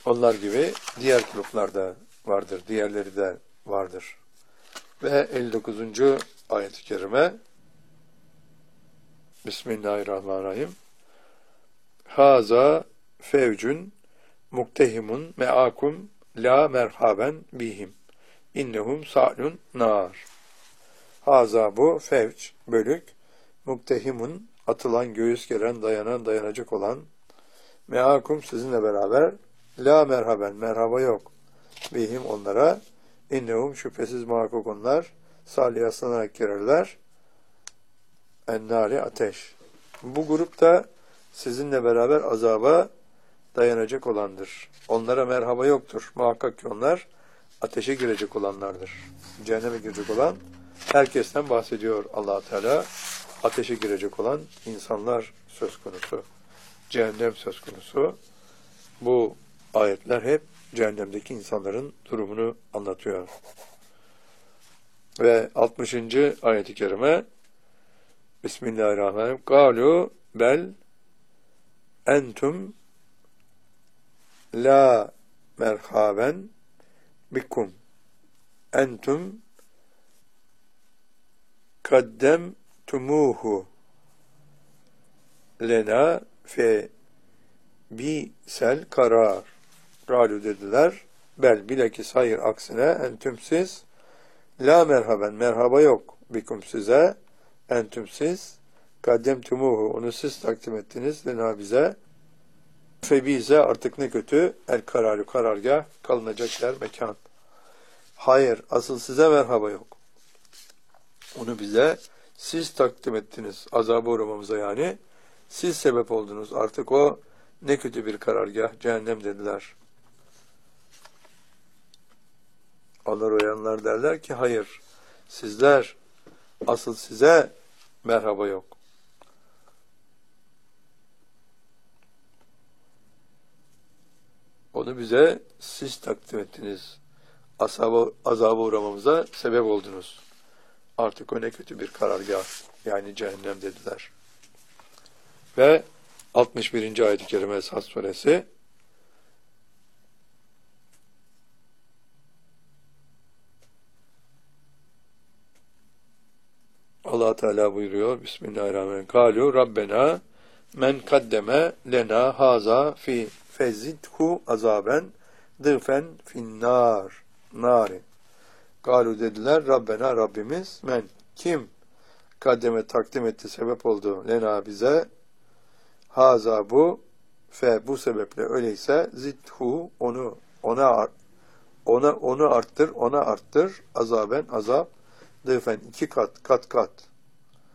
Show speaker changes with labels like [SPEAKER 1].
[SPEAKER 1] Onlar gibi diğer gruplar da vardır. Diğerleri de vardır. Ve 59. ayet-i kerime Bismillahirrahmanirrahim. Haza fevcun muktehimun meakum la merhaben bihim. İnnehum sa'lun nar. Haza bu fevç, bölük, muktehimun, atılan, göğüs geren, dayanan, dayanacak olan, meakum sizinle beraber, la merhaben, merhaba yok, bihim onlara, innehum şüphesiz muhakkak onlar, salih yaslanarak girerler, ennari ateş. Bu grupta sizinle beraber azaba dayanacak olandır. Onlara merhaba yoktur. Muhakkak ki onlar ateşe girecek olanlardır. Cehenneme girecek olan herkesten bahsediyor Allah Teala. Ateşe girecek olan insanlar söz konusu. Cehennem söz konusu. Bu ayetler hep cehennemdeki insanların durumunu anlatıyor. Ve 60. ayet-i kerime Bismillahirrahmanirrahim. Galu bel entum la merhaben bikum entum kaddemtumuhu lena fe bisel karar. Galu dediler. Bel bilakis hayır aksine entüm siz la merhaben merhaba yok bikum size entüm siz kaddemtumuhu onu siz takdim ettiniz lena bize fe bize artık ne kötü el kararı karargah kalınacak yer mekan. Hayır asıl size merhaba yok. Onu bize siz takdim ettiniz azaba uğramamıza yani. Siz sebep oldunuz. Artık o ne kötü bir karargah cehennem dediler. Onlar uyanlar derler ki hayır sizler asıl size merhaba yok. Onu bize siz takdim ettiniz. Azaba uğramamıza sebep oldunuz. Artık o ne kötü bir karargah yani cehennem dediler. Ve 61. ayet-i kerime Esas suresi Allah Teala buyuruyor Bismillahirrahmanirrahim. Kalu Rabbena men kaddeme lena haza fi fezidhu azaben dıfen finnar nari. Kalu dediler Rabbena Rabbimiz men kim kaddeme takdim etti sebep oldu lena bize haza bu fe bu sebeple öyleyse zidhu onu arttır azaben azap dıfen iki kat